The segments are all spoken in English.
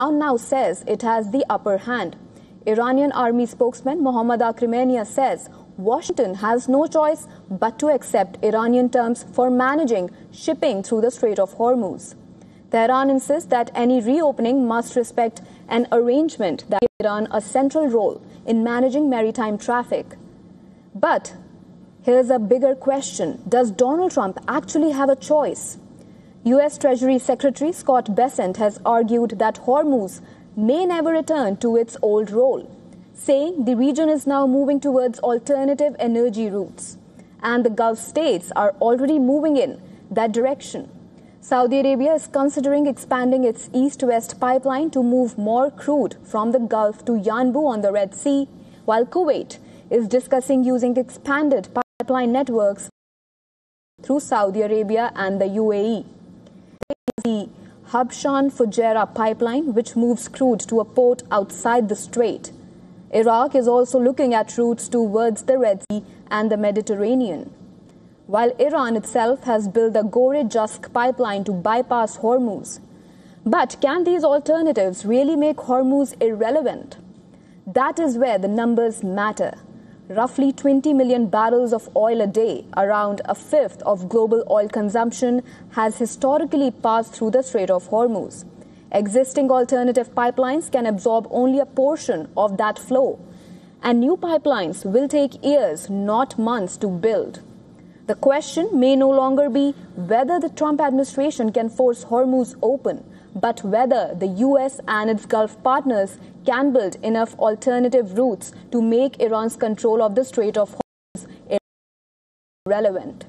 now says it has the upper hand. Iranian army spokesman Mohammad Akhrimania says Washington has no choice but to accept Iranian terms for managing shipping through the Strait of Hormuz. Tehran insists that any reopening must respect an arrangement that gives Iran a central role in managing maritime traffic. But here's a bigger question. Does Donald Trump actually have a choice? U.S. Treasury Secretary Scott Bessent has argued that Hormuz may never return to its old role, saying the region is now moving towards alternative energy routes, and the Gulf states are already moving in that direction. Saudi Arabia is considering expanding its east-west pipeline to move more crude from the Gulf to Yanbu on the Red Sea, while Kuwait is discussing using expanded pipeline networks through Saudi Arabia and the UAE. The Habshan Fujairah pipeline, which moves crude to a port outside the strait. Iraq is also looking at routes towards the Red Sea and the Mediterranean, while Iran itself has built the Gore-Jusk pipeline to bypass Hormuz. But can these alternatives really make Hormuz irrelevant? That is where the numbers matter. Roughly 20 million barrels of oil a day, around a fifth of global oil consumption, has historically passed through the Strait of Hormuz. Existing alternative pipelines can absorb only a portion of that flow, and new pipelines will take years, not months, to build. The question may no longer be whether the Trump administration can force Hormuz open, but whether the U.S. and its Gulf partners can build enough alternative routes to make Iran's control of the Strait of Hormuz irrelevant.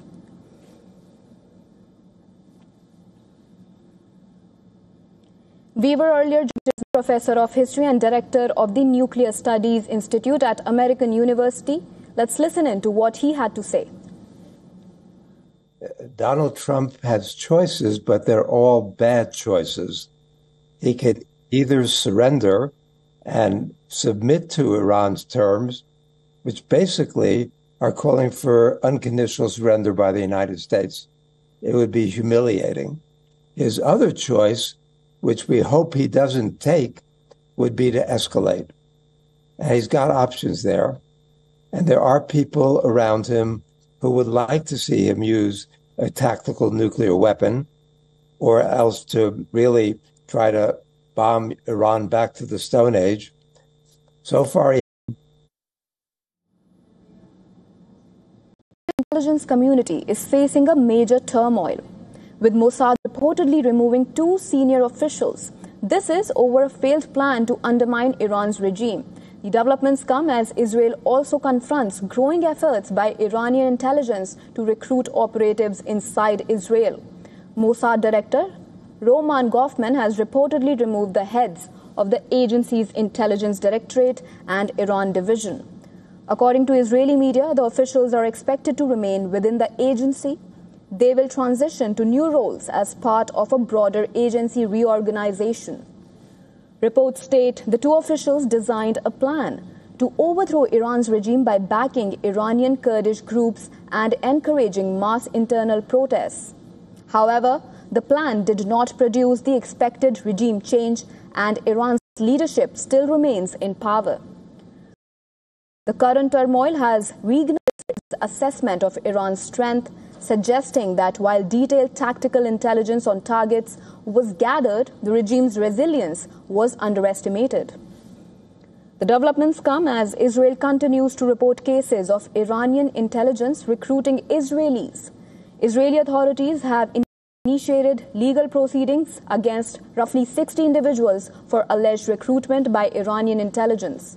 We were earlier professor of history and director of the Nuclear Studies Institute at American University. Let's listen in to what he had to say. Donald Trump has choices, but they're all bad choices. He could either surrender and submit to Iran's terms, which basically are calling for unconditional surrender by the United States. It would be humiliating. His other choice, which we hope he doesn't take, would be to escalate. And he's got options there. And there are people around him who would like to see him use a tactical nuclear weapon, or else to really try to bomb Iran back to the Stone Age. So far, the intelligence community is facing a major turmoil, with Mossad reportedly removing 2 senior officials. This is over a failed plan to undermine Iran's regime. The developments come as Israel also confronts growing efforts by Iranian intelligence to recruit operatives inside Israel. Mossad director Roman Goffman has reportedly removed the heads of the agency's intelligence directorate and Iran division. According to Israeli media, the officials are expected to remain within the agency. They will transition to new roles as part of a broader agency reorganization. Reports state the 2 officials designed a plan to overthrow Iran's regime by backing Iranian Kurdish groups and encouraging mass internal protests. However, the plan did not produce the expected regime change, and Iran's leadership still remains in power. The current turmoil has reignited its assessment of Iran's strength, suggesting that while detailed tactical intelligence on targets was gathered, the regime's resilience was underestimated. The developments come as Israel continues to report cases of Iranian intelligence recruiting Israelis. Israeli authorities have initiated legal proceedings against roughly 60 individuals for alleged recruitment by Iranian intelligence.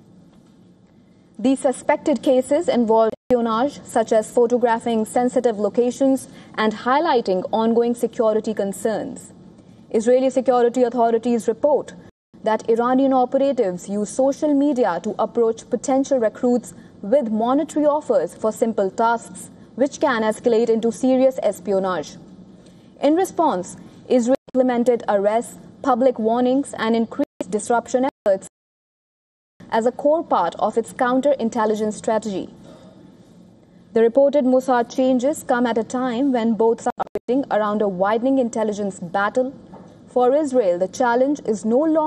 These suspected cases involve espionage, such as photographing sensitive locations and highlighting ongoing security concerns. Israeli security authorities report that Iranian operatives use social media to approach potential recruits with monetary offers for simple tasks, which can escalate into serious espionage. In response, Israel implemented arrests, public warnings, and increased disruption efforts as a core part of its counterintelligence strategy. The reported Mossad changes come at a time when both are operating around a widening intelligence battle. For Israel, the challenge is no longer